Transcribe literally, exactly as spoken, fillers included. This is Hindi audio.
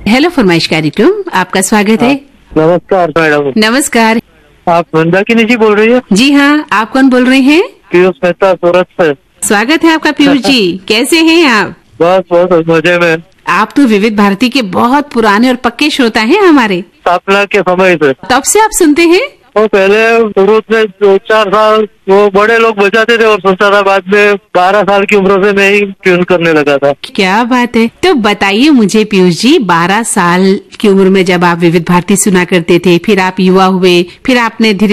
हेलो फरमाइश कार्यक्रम, आपका स्वागत है। नमस्कार मैडम। नमस्कार। आप मंदाकिनी जी बोल रही है? जी हाँ, आप कौन बोल रहे हैं? पीयूष मेहता सूरत से। स्वागत है आपका पीयूष जी। कैसे हैं आप? बस बहुत मजे में। आप तो विविध भारती के बहुत पुराने और पक्के श्रोता हैं हमारे। स्थापना के समय से। तब से आप सुनते हैं? वो पहले शुरू में दो चार साल वो बड़े लोग बजाते थे और सुनता था, बाद में बारह साल की उम्र से मैं ही ट्यून करने लगा था। क्या बात है। तो बताइए मुझे पीयूष जी, बारह साल की उम्र में जब आप विविध भारती सुना करते थे, फिर आप युवा हुए, फिर आपने धीरे